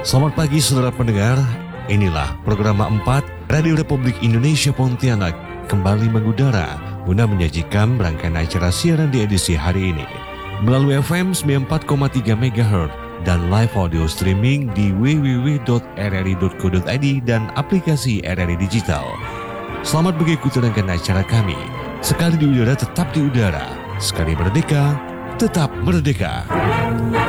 Selamat pagi saudara pendengar, inilah program 4 Radio Republik Indonesia Pontianak kembali mengudara guna menyajikan rangkaian acara siaran di edisi hari ini melalui FM 94,3 MHz dan live audio streaming di www.rri.co.id dan aplikasi RRI Digital. Selamat mengikuti rangkaian acara kami. Sekali di udara tetap di udara, sekali merdeka tetap merdeka.